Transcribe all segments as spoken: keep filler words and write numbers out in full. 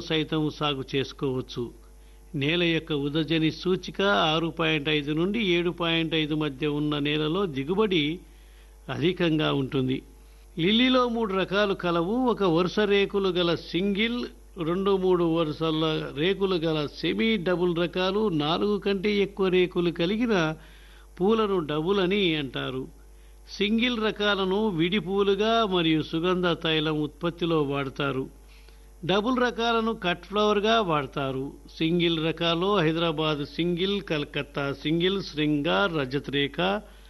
సైతం సాగు చేసుకోవచ్చు. నేల యొక్క ఉదజని సూచిక ఆరు పాయింట్ ఐదు నుండి ఏడు పాయింట్ ఐదు మధ్య ఉన్న నేలలో దిగుబడి అధికంగా ఉంటుంది. లిల్లీలో మూడు రకాలు కలవు. ఒక వరుస రేకులు గల సింగిల్, రెండు మూడు వరుసల రేకులు గల సెమీ డబుల్ రకాలు, నాలుగు కంటే ఎక్కువ రేకులు కలిగిన పూలను డబుల్ అని అంటారు. సింగిల్ రకాలను విడి పూలుగా మరియు సుగంధ తైలం ఉత్పత్తిలో వాడతారు. డబుల్ రకాలను కట్ ఫ్లవర్గా వాడతారు. సింగిల్ రకాల్లో హైదరాబాద్ సింగిల్, కలకత్తా సింగిల్, శృంగార్, రజత్ రేఖ,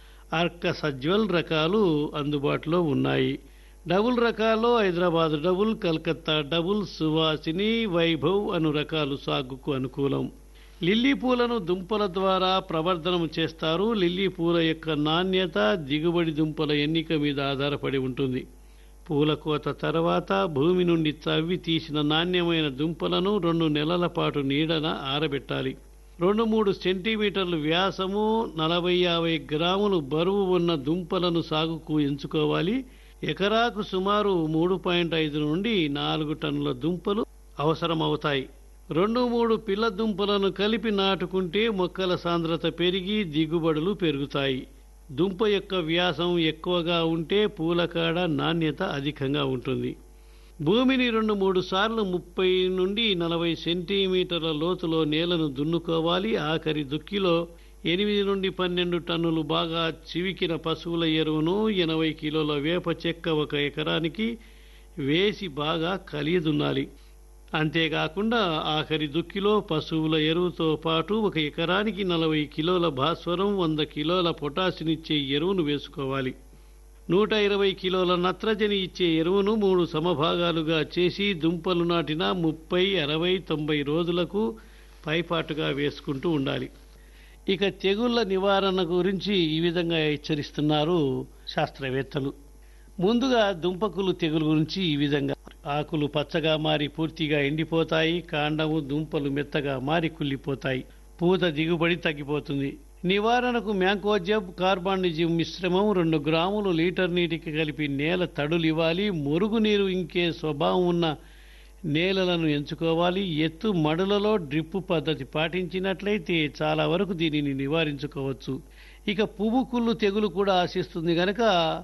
అర్క సజ్వల్ రకాలు అందుబాటులో ఉన్నాయి. డబుల్ రకాల్లో హైదరాబాద్ డబుల్, కలకత్తా డబుల్, సువాసిని, వైభవ్ అను రకాలు సాగుకు అనుకూలం. లిల్లీ పూలను దుంపల ద్వారా ప్రవర్ధనం చేస్తారు. లిల్లీ పూల యొక్క నాణ్యత దిగుబడి దుంపల ఎన్నిక మీద ఆధారపడి ఉంటుంది. పూల కోత తర్వాత భూమి నుండి తవ్వి తీసిన నాణ్యమైన దుంపలను రెండు నెలల పాటు నీడన ఆరబెట్టాలి. రెండు మూడు సెంటీమీటర్లు వ్యాసము, నలభై యాభై గ్రాములు బరువు ఉన్న దుంపలను సాగుకు ఎంచుకోవాలి. ఎకరాకు సుమారు మూడు పాయింట్ ఐదు నుండి నాలుగు టన్నుల దుంపలు అవసరమవుతాయి. రెండు మూడు పిల్ల దుంపలను కలిపి నాటుకుంటే మొక్కల సాంద్రత పెరిగి దిగుబడులు పెరుగుతాయి. దుంప యొక్క వ్యాసం ఎక్కువగా ఉంటే పూలకాడ నాణ్యత అధికంగా ఉంటుంది. భూమిని రెండు మూడు సార్లు ముప్పై నుండి నలభై సెంటీమీటర్ల లోతులో నేలను దున్నుకోవాలి. ఆఖరి దుక్కిలో ఎనిమిది నుండి పన్నెండు టన్నులు బాగా చివికిన పశువుల ఎరువును, ఎనభై కిలోల వేప చెక్క ఒక ఎకరానికి వేసి బాగా కలియదున్నాలి. అంతేకాకుండా ఆఖరి దుక్కిలో పశువుల ఎరువుతో పాటు ఒక ఎకరానికి నలభై కిలోల భాస్వరం, వంద కిలోల పొటాషినిచ్చే ఎరువును వేసుకోవాలి. నూట ఇరవై కిలోల నత్రజని ఇచ్చే ఎరువును మూడు సమభాగాలుగా చేసి దుంపలు నాటిన ముప్పై, అరవై, తొంభై రోజులకు పైపాటుగా వేసుకుంటూ ఉండాలి. ఇక తెగుళ్ల నివారణ గురించి ఈ విధంగా హెచ్చరిస్తున్నారు శాస్త్రవేత్తలు. ముందుగా దుంపకులు తెగులు గురించి ఈ విధంగా: ఆకులు పచ్చగా మారి పూర్తిగా ఎండిపోతాయి. కాండము, దుంపలు మెత్తగా మారి కుళ్ళిపోతాయి. పూత దిగుబడి తగ్గిపోతుంది. నివారణకు మ్యాంకోజెబ్ కార్బానిజిమ్ మిశ్రమం రెండు గ్రాములు లీటర్ నీటికి కలిపి నేల తడులు ఇవ్వాలి. మురుగునీరు ఇంకే స్వభావం ఉన్న నేలలను ఎంచుకోవాలి. ఎత్తు మడులలో డ్రిప్పు పద్ధతి పాటించినట్లయితే చాలా వరకు దీనిని నివారించుకోవచ్చు. ఇక పువ్వు కుళ్ళు తెగులు కూడా ఆశిస్తుంది గనక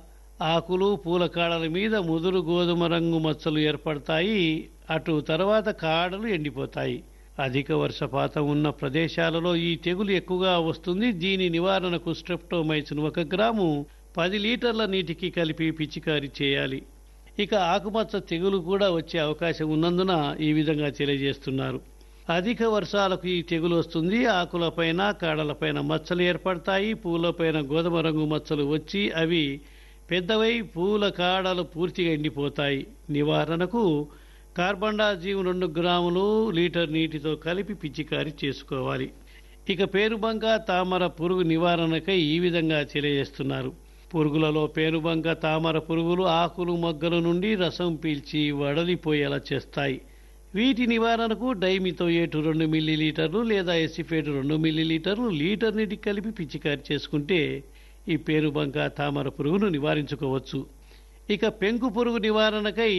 ఆకులు, పూల కాడల మీద ముదురు గోధుమ రంగు మచ్చలు ఏర్పడతాయి. అటు తర్వాత కాడలు ఎండిపోతాయి. అధిక వర్షపాతం ఉన్న ప్రదేశాలలో ఈ తెగులు ఎక్కువగా వస్తుంది. దీని నివారణకు స్ట్రెప్టోమైసిన్ ఒక గ్రాము పది లీటర్ల నీటికి కలిపి పిచికారీ చేయాలి. ఇక ఆకుమచ్చ తెగులు కూడా వచ్చే అవకాశం ఉన్నందున ఈ విధంగా తెలియజేస్తున్నారు. అధిక వర్షాలకు ఈ తెగులు వస్తుంది. ఆకులపైన, కాడలపైన మచ్చలు ఏర్పడతాయి. పూలపైన గోధుమ రంగు మచ్చలు వచ్చి అవి పెద్దవై పూల కాడలు పూర్తిగా ఎండిపోతాయి. నివారణకు కార్బండాజిమ్ రెండు గ్రాములు లీటర్ నీటితో కలిపి పిచికారీ చేసుకోవాలి. ఇక పేనుబంక, తామర పురుగు నివారణకై ఈ విధంగా తెలియజేస్తున్నారు. పురుగులలో పేనుబంక, తామర పురుగులు ఆకులు, మొగ్గల నుండి రసం పీల్చి వడలిపోయేలా చేస్తాయి. వీటి నివారణకు డైమిథోయేట్ రెండు మిల్లీ లీటర్లు లేదా ఎసిఫేట్ రెండు మిల్లీ లీటర్లు లీటర్ నీటికి కలిపి పిచికారీ చేసుకుంటే ఈ పేనుబంక, తామర పురుగును నివారించుకోవచ్చు. ఇక పెంకు పురుగు నివారణకై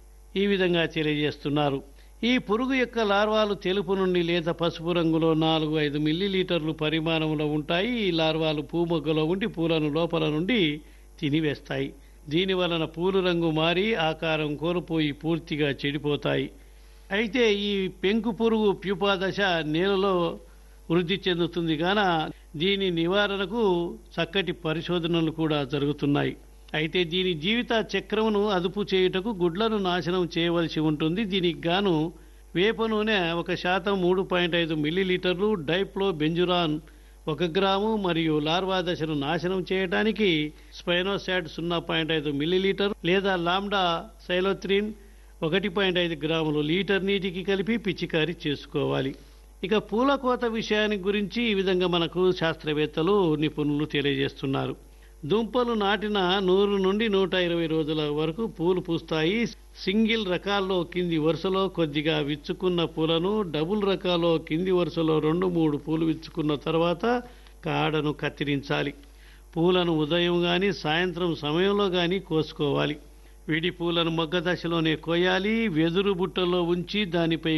ఈ విధంగా తెలియజేస్తున్నారు. ఈ పురుగు యొక్క లార్వాలు తెలుపు నుండి లేత పసుపు రంగులో నాలుగు ఐదు మిల్లీ లీటర్లు పరిమాణంలో ఉంటాయి. ఈ లార్వాలు పూమొగ్గలో ఉండి పూలను లోపల నుండి తినివేస్తాయి. దీని వలన పూలు రంగు మారి ఆకారం కోల్పోయి పూర్తిగా చెడిపోతాయి. అయితే ఈ పెంకు పురుగు ప్యూపా దశ నేలలో వృద్ధి చెందుతుంది గాన దీని నివారణకు చక్కటి పరిశోధనలు కూడా జరుగుతున్నాయి. అయితే దీని జీవిత చక్రమును అదుపు చేయుటకు గుడ్లను నాశనం చేయవలసి ఉంటుంది. దీనికి గాను వేప నూనె ఒక శాతం మూడు పాయింట్ ఐదు మిల్లీలీటర్లు, డైప్లో బెంజురాన్ ఒక గ్రాము మరియు లార్వా దశను నాశనం చేయడానికి స్పైనోసాట్ సున్నా పాయింట్ ఐదు మిల్లీలీటర్ లేదా లాంబ్డా సైలోత్రిన్ ఒకటి పాయింట్ ఐదు గ్రాములు లీటర్ నీటికి కలిపి పిచికారీ చేసుకోవాలి. ఇక పూల కోత విషయానికి గురించి ఈ విధంగా మనకు శాస్త్రవేత్తలు, నిపుణులు తెలియజేస్తున్నారు. దుంపలు నాటిన నూరు నుండి నూట ఇరవై రోజుల వరకు పూలు పూస్తాయి. సింగిల్ రకాల్లో కింది వరుసలో కొద్దిగా విచ్చుకున్న పూలను, డబుల్ రకాల్లో కింది వరుసలో రెండు మూడు పూలు విచ్చుకున్న తర్వాత కాడను కత్తిరించాలి. పూలను ఉదయం గాని సాయంత్రం సమయంలో గాని కోసుకోవాలి. విడి పూలను మొగ్గ దశలోనే కోయాలి. వెదురు బుట్టలో ఉంచి దానిపై